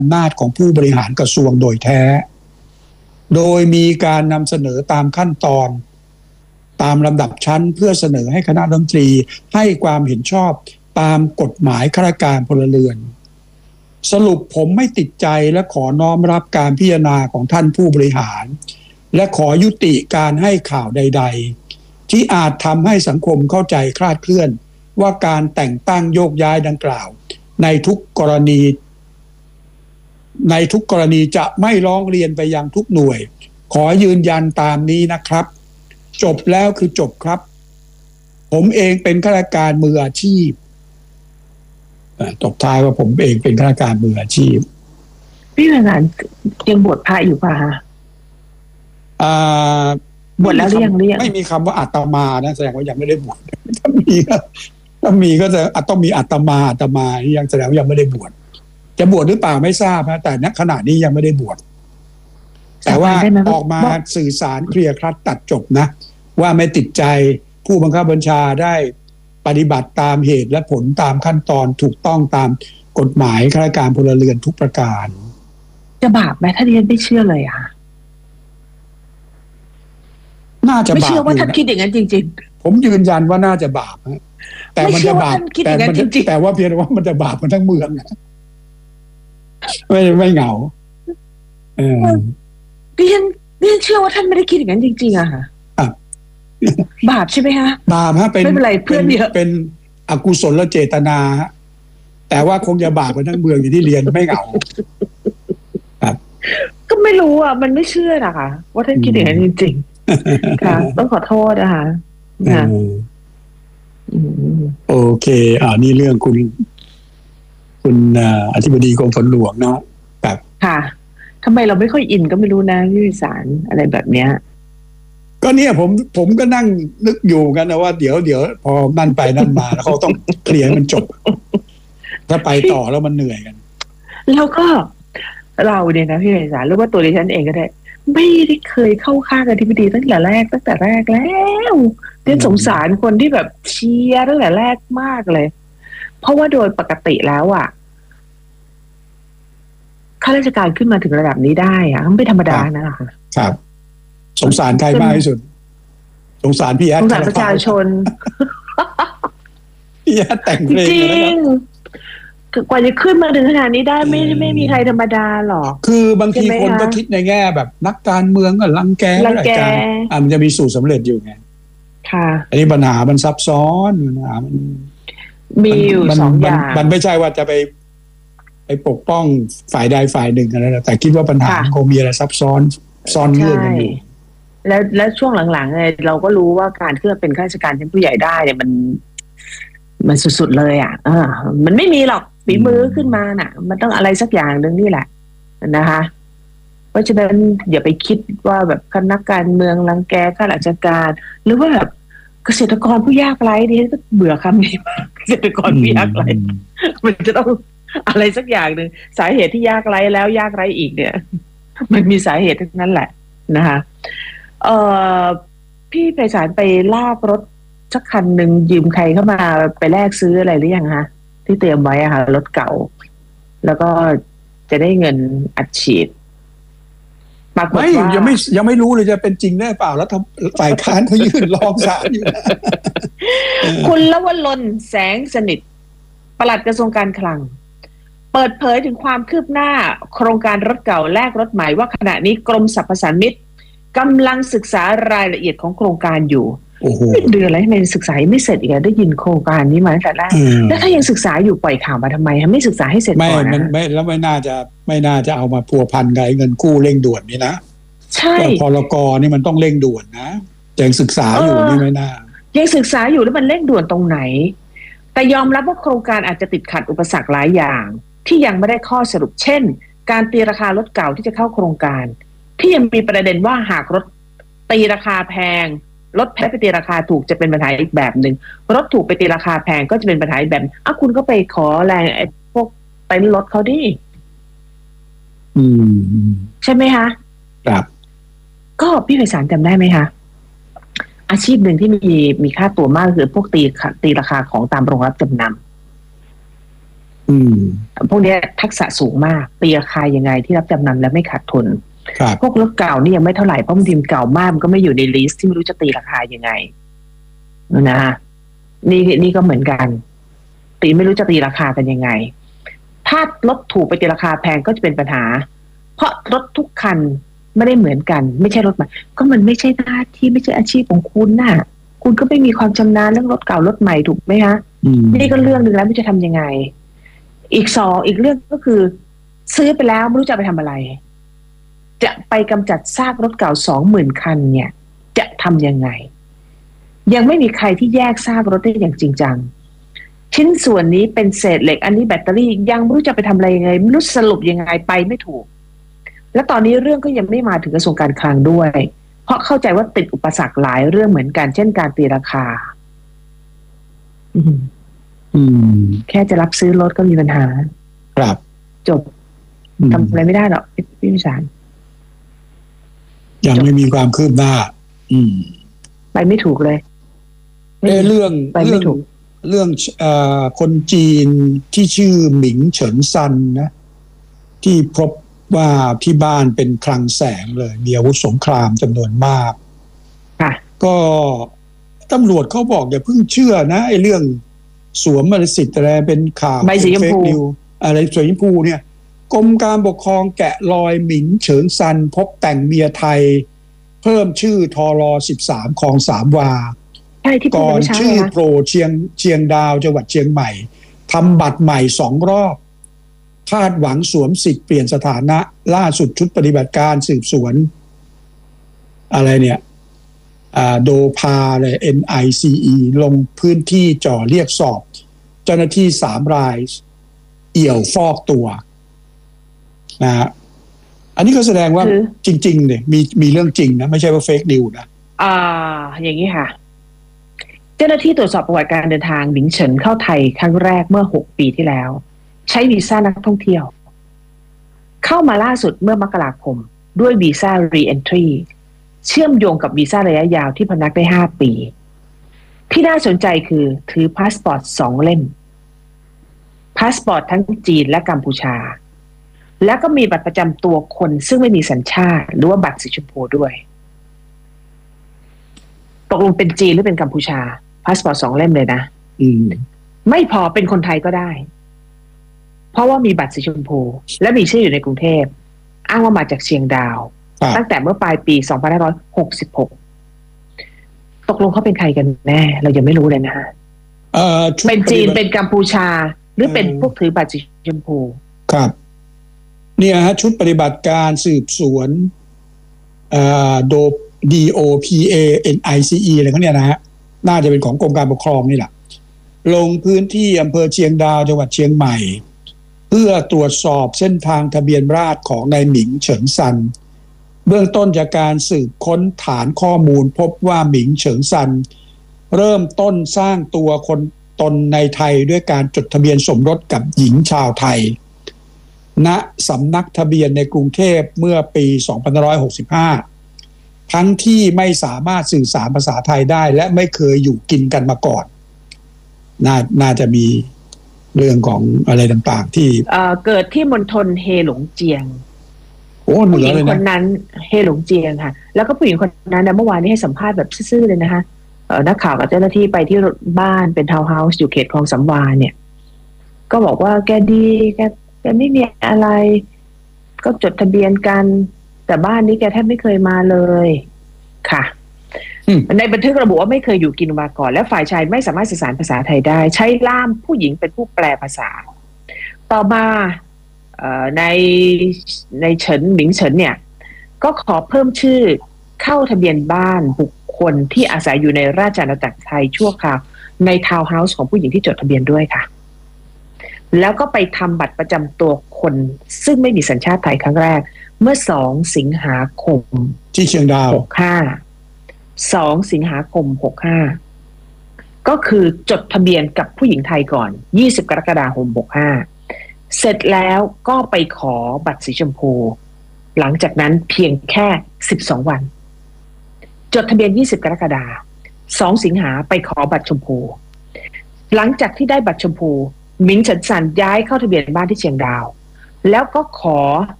อำนาจของผู้บริหารกระทรวงโดยแท้ โดยมีการนำเสนอตามขั้นตอนตามลำดับชั้นเพื่อเสนอให้คณะรัฐมนตรีให้ความเห็นชอบตามกฎหมายข้าราชการพลเรือนสรุปผมไม่ติดใจและขอน้อมรับการพิจารณาของท่านผู้บริหารและขอยุติการให้ข่าวใดๆที่อาจทำให้สังคมเข้าใจคลาดเคลื่อนว่าการแต่งตั้งโยกย้ายดังกล่าวในทุกกรณีจะไม่ร้องเรียนไปยังทุกหน่วยขอยืนยันตามนี้นะครับจบแล้วคือจบครับผมเองเป็นข้าราชการมืออาชีพตบท้ายว่าผมเองเป็นข้าราชการมืออาชีพพี่เป็นงานยังบวชพระอยู่ป่ะฮะบวชแล้วหรือยังไม่มีคำว่าอาตมานะแสดงว่ายังไม่ได้บวชถ้ามีก็ต้องมีอาตมาที่ยังแสดงว่ายังไม่ได้บวชจะบวชหรือเปล่าไม่ทราบนะแต่ณขณะนี้ยังไม่ได้บวชแต่ว่าออกมาสื่อสารเคลียร์คลัดตัดจบนะว่าไม่ติดใจผู้บังคับบัญชาได้ปฏิบัติตามเหตุและผลตามขั้นตอนถูกต้องตามกฎหมายข้าราชการพลเรือนทุกประการจะบาปไหมถ้าดิฉันไม่เชื่อเลยอ่ะน่าจะบาปไม่เชื่อว่าท่านคิดอย่างนั้นจริงๆผมยืนยันว่าน่าจะบาปแต่มันจะบาปแต่ว่าเพียงแต่ว่ามันจะบาปกันทั้งเมืองไม่เหงาดิฉันเชื่อว่าท่านไม่ได้คิดอย่างนั้นจริงๆอะค่ะบาปใช่ไหมฮะบาปฮะไม่เป็นไรเพื่อนเยอะเป็นอกุศลเจตนาแต่ว่าคงจะบาปกันทั้งเมืองอย่างที่เรียนไม่เหงาครับก็ไม่รู้อ่ะมันไม่เชื่อนะคะว่าท่านคิดอย่างนั้นจริงๆค่ะต้องขอโทษนะคะโอเคนี่เรื่องคุณอธิบดีกรมฝนหลวงเนาะแบบค่ะทำไมเราไม่ค่อยอินก็ไม่รู้นะวิสารอะไรแบบเนี้ยก็เนี่ยผมก็นั่งนึกอยู่กันนะว่าเดี๋ยวพอนั่นไปนั่นมาแล้วเขาต้องเคลียร์มันจบถ้าไปต่อแล้วมันเหนื่อยกันแล้วก็เราเนี่ยนะพี่วิสารหรือว่าตัวดิฉันเองก็ได้ไม่ได้เคยเข้าข้างอธิบดีตั้งแต่แรกแล้วเรียนสงสารคนที่แบบเชียร์ตั้งแต่แรกมากเลยเพราะว่าโดยปกติแล้วอ่ะข้าราชการขึ้นมาถึงระดับนี้ได้อะไม่ธรรมดานะคะครับสงสารใครมากที่สุดสงสารพี่แอดสงสารประชาชนพี่แอดแต่งเพลงจริงกว่าจะขึ้นมาถึงขนาดนี้ได้ไม่มีใครธรรมดาหรอกคือบางทีคนก็คิดในแง่แบบนักการเมืองก็รังแกมันจะมีสูตรสำเร็จอยู่ไงค่ะอันนี้ปัญหามันซับซ้อนมันมีอยู่สองอย่างมันไม่ใช่ว่าจะไปปกป้องฝ่ายใดฝ่ายหนึ่งอะไรแต่คิดว่าปัญหาคงมีอะไรซับซ้อนเรื่องกันอยู่แล้วช่วงหลังๆเราก็รู้ว่าการขึ้นเป็นข้าราชการชั้นผู้ใหญ่ได้เนี่ยมันสุดๆเลยมันไม่มีหรอกฝีมือขึ้นมาน่ะมันต้องอะไรสักอย่างนึงนี่แหละนะคะเพราะฉะนั้นอย่าไปคิดว่าแบบนักการเมืองรังแกข้าราชการหรือว่าแบบเกษตรกรผู้ยากไร้ดิฉันก็เบื่อคำนี้มากเกษตรกรผู้ยากไร้มันจะต้องอะไรสักอย่างหนึ่งสาเหตุที่ยากไร้แล้วยากไร้อีกเนี่ยมันมีสาเหตุทั้งนั้นแหละนะคะพี่ไพศาลไปลากรถสักคันหนึ่งยืมใครเข้ามาไปแลกซื้ออะไรหรือยังคะที่เตรียมไว้อะค่ะรถเก่าแล้วก็จะได้เงินอัดฉีดไม่ยังไม่รู้เลยจะเป็นจริงแน่เปล่าแล้วฝ่ายค้านเขายื่นร้องศาลอยู่คุณลวลนแสงสนิทปลัดกระทรวงการคลังเปิดเผยถึงความคืบหน้าโครงการรถเก่าแลกรถใหม่ว่าขณะนี้กรมสรรพสามิตกำลังศึกษารายละเอียดของโครงการอยู่เป็นเดือนอะไรทำไมศึกษาไม่เสร็จอีกได้ยินโครงการนี้มาตั้งแต่แรกแล้วถ้ายังศึกษาอยู่ปล่อยข่าวมาทำไมไม่ศึกษาให้เสร็จก่อนนะไม่แล้วไม่น่าจะเอามาพัวพันกับเงินกู้เร่งด่วนนี่นะใช่พรก.นี่มันต้องเร่งด่วนนะยังศึกษาอยู่นี่ไม่น่ายังศึกษาอยู่แล้วมันเร่งด่วนตรงไหนแต่ยอมรับว่าโครงการอาจจะติดขัดอุปสรรคหลายอย่างที่ยังไม่ได้ข้อสรุปเช่นการตีราคารถเก่าที่จะเข้าโครงการที่ยังมีประเด็นว่าหากรถตีราคาแพงรถแพงไปตีราคาถูกจะเป็นปัญหาอีกแบบหนึ่งรถถูกไปตีราคาแพงก็จะเป็นปัญหาอีกแบบคุณก็ไปขอแรงพวกเต็นท์รถเขาดิใช่ไหมคะครับก็พี่ไพศาลจำได้ไหมคะอาชีพหนึ่งที่มีค่าตัวมากคือพวกตีราคาของตามโรงรับจำนอืมพวกนี้ทักษะสูงมากตีราคายังไงที่รับจำนำแล้วไม่ขาดทุนครับพวกรถเก่านี่ยังไม่เท่าไหร่เพราะบางทีมเก่ามากมันก็ไม่อยู่ในลิสต์ที่ไม่รู้จะตีราคายังไงนะฮะนี่ก็เหมือนกันตีไม่รู้จะตีราคากันยังไงถ้ารถถูกไปตีราคาแพงก็จะเป็นปัญหาเพราะรถทุกคันไม่ได้เหมือนกันไม่ใช่รถใหม่ก็มันไม่ใช่หน้าที่ไม่ใช่อาชีพของคุณน่ะคุณก็ไม่มีความชำนาญเรื่องรถเก่ารถใหม่ถูกไหมฮะนี่ก็เรื่องหนึ่งแล้วไม่รู้จะทำยังไงอีกเรื่องก็คือซื้อไปแล้วไม่รู้จะไปทำอะไรจะไปกำจัดซากรถเก่า 20,000 คันเนี่ยจะทำยังไงยังไม่มีใครที่แยกซากรถได้อย่างจริงจังชิ้นส่วนนี้เป็นเศษเหล็กอันนี้แบตเตอรี่ยังไม่รู้จะไปทำอะไรยังไงไม่รู้สรุปยังไงไปไม่ถูกและตอนนี้เรื่องก็ยังไม่มาถึงกระทรวงการคลังด้วยเพราะเข้าใจว่าติดอุปสรรคหลายเรื่องเหมือนกันเช่นการตีราคาแค่จะรับซื้อรถก็มีปัญหาครับจบทำอะไรไม่ได้หรอกพี่วิสารยังไม่มีความคืบหน้าไปไม่ถูกเลยเรื่องคนจีนที่ชื่อหมิงเฉินซันนะที่พบว่าที่บ้านเป็นคลังแสงเลยมีอาวุธสงครามจำนวนมากก็ตำรวจเขาบอกอย่าเพิ่งเชื่อนะไอ้เรื่องสวมมรสิทธิ์อะไรเป็นข่าวใบสีชมพูอะไรสีชมพูเนี่ยกรมการปกครองแกะรอยหมิงเฉินซันพบแต่งเมียไทยเพิ่มชื่อทร13คลอง3 วาก่อนชื่อโผล่เชียงดาวจังหวัดเชียงใหม่ทำบัตรใหม่2 รอบคาดหวังสวมสิทธิ์เปลี่ยนสถานะล่าสุดชุดปฏิบัติการสืบสวนอะไรเนี่ยโดพาเลย NICE ลงพื้นที่จ่อเรียกสอบเจ้าหน้าที่3 รายเอี่ยวฟอกตัวนะฮะอันนี้ก็แสดงว่าจริงๆเนี่ยมีเรื่องจริงนะไม่ใช่ว่าเฟกนิวนะอย่างนี้ค่ะเจ้าหน้าที่ตรวจสอบประวัติการเดินทางหมิงเฉินเข้าไทยครั้งแรกเมื่อ6 ปีที่แล้วใช้วีซ่านักท่องเที่ยวเข้ามาล่าสุดเมื่อมกราคมด้วยวีซ่า Re-entry เชื่อมโยงกับวีซ่าระยะยาวที่พนักได้5 ปีที่น่าสนใจคือถือพาสปอร์ต2 เล่มพาสปอร์ตทั้งจีนและกัมพูชาแล้วก็มีบัตรประจำตัวคนซึ่งไม่มีสัญชาติหรือว่าบัตรสีชมพูด้วยตกลงเป็นจีนหรือเป็นกัมพูชาพาสปอร์ต2 เล่มเลยนะไม่พอเป็นคนไทยก็ได้เพราะว่ามีบัตรสีชมพูและมีชื่ออยู่ในกรุงเทพอ้างว่ามาจากเชียงดาวตั้งแต่เมื่อปลายปี2566ตกลงเขาเป็นใครกันแน่เรายังไม่รู้เลยนะฮะเป็นจีนเป็นกัมพูชาหรือเป็นพวกถือบัตรสีชมพูครับเนี่ยฮะชุดปฏิบัติการสืบสวนDOPA NICE อะไรเขาเนี่ยนะฮะน่าจะเป็นของกรมการปกครองนี่แหละลงพื้นที่อำเภอเชียงดาวจังหวัดเชียงใหม่เพื่อตรวจสอบเส้นทางทะเบียนราษฎร์ของนายหมิงเฉินซันเบื้องต้นจากการสืบค้นฐานข้อมูลพบว่าหมิงเฉินซันเริ่มต้นสร้างตัวคนตนในไทยด้วยการจดทะเบียนสมรสกับหญิงชาวไทยณสำนักทะเบียนในกรุงเทพเมื่อปี2565ทั้งที่ไม่สามารถสื่อสารภาษาไทยได้และไม่เคยอยู่กินกันมาก่อนน่าจะมีเรื่องของอะไรต่างๆที่เกิดที่มณฑลเฮหลงเจียงผู้หญิงคนนั้นเฮหลงเจียงค่ะแล้วก็ผู้หญิงคนนั้นเมื่อวานนี้ให้สัมภาษณ์แบบซื่อๆเลยนะคะนักข่าวกับเจ้าหน้าที่ไปที่บ้านเป็นทาวน์เฮาส์อยู่เขตคลองสำวาเนี่ยก็บอกว่าแกดีแกไม่มีอะไรก็จดทะเบียนกันแต่บ้านนี้แกแทบไม่เคยมาเลยค่ะในบันทึกระบุว่าไม่เคยอยู่กินมาก่อนและฝ่ายชายไม่สามารถสื่อสารภาษาไทยได้ใช้ล่ามผู้หญิงเป็นผู้แปลภาษาต่อมาในเฉินหมิงเฉินเนี่ยก็ขอเพิ่มชื่อเข้าทะเบียนบ้านบุคคลที่อาศัยอยู่ในราชอาณาจักรไทยชั่วคราวในทาวน์เฮาส์ของผู้หญิงที่จดทะเบียนด้วยค่ะแล้วก็ไปทำบัตรประจำตัวคนซึ่งไม่มีสัญชาติไทยครั้งแรกเมื่อ2 สิงหาคมที่เชียงดาว 2 สิงหาคม65ก็คือจดทะเบียนกับผู้หญิงไทยก่อน20 กรกฎาคม65เสร็จแล้วก็ไปขอบัตรสีชมพูหลังจากนั้นเพียงแค่12 วันจดทะเบียน20 กรกฎาคม2 สิงหาไปขอบัตรชมพูหลังจากที่ได้บัตรชมพูหมิงเฉินซันย้ายเข้าทะเบียนบ้านที่เชียงดาวแล้วก็ขอ